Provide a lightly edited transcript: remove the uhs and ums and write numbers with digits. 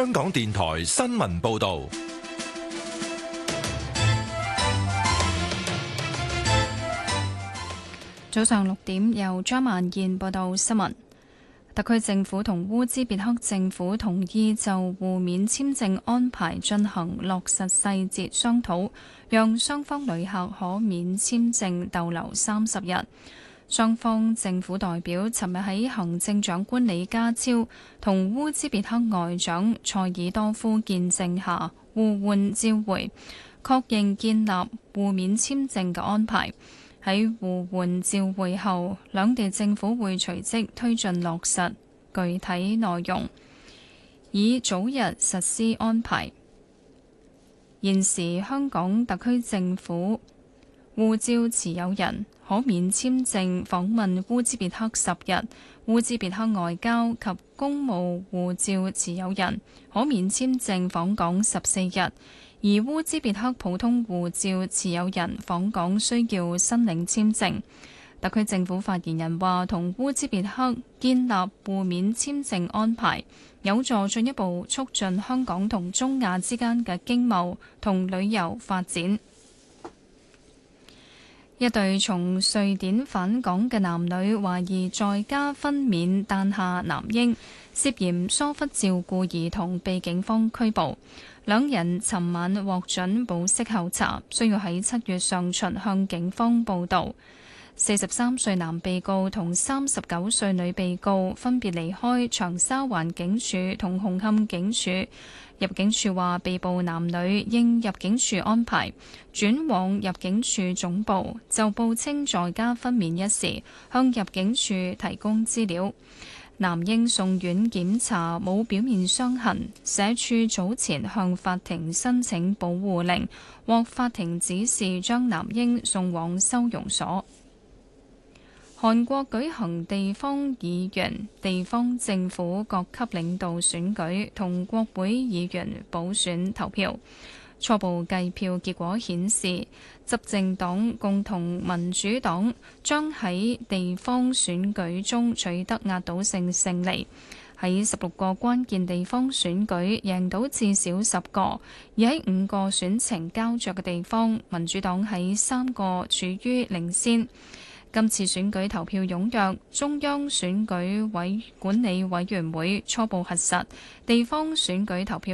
香港電台新聞報道。 早上6點，由張萬燕報道新聞。特區政府同烏茲別克政府同意就互免簽證安排進行落實細節商討，讓雙方旅客可免簽證逗留30日。雙方政府代表尋日喺行政長官李家超同烏茲別克外長塞爾多夫見證下互換照會，確認建立互免簽證嘅安排。喺互換照會後，兩地政府會隨即推進落實具體內容，以早日實施安排。現時香港特區政府護照持有人可免簽證訪問烏茲別克10日，烏茲別克外交及公務護照持有人可免簽證訪港14日。而烏茲別克普通護照持有人訪港需要申領簽證。特區政府發言人話，同烏茲別克建立互免簽證安排，有助進一步促進香港同中亞之間嘅經貿同旅遊發展。一對從瑞典返港嘅男女懷疑在家分娩誕下男嬰，涉嫌疏忽照顧兒童，被警方拘捕。兩人尋晚獲准保釋候查，需要喺7月上旬向警方報到。43歲男被告同39歲女被告分別離開長沙灣警署同紅磡警署。入境處話，被捕男女應入境處安排轉往入境處總部，就報稱在家分娩一事向入境處提供資料。男嬰送院檢查冇表面傷痕，社署早前向法庭申請保護令，獲法庭指示將男嬰送往收容所。韓國舉行地方議員、地方政府各級領導選舉同國會議員補選投票。初步計票結果顯示，執政黨共同民主黨將喺地方選舉中取得壓倒性勝利，喺16個關鍵地方選舉贏到至少10個，而喺5個選情膠着嘅地方，民主黨喺3個處於領先。今次選舉投票踴躍，中央選舉管理委員會初步核實地方選舉投票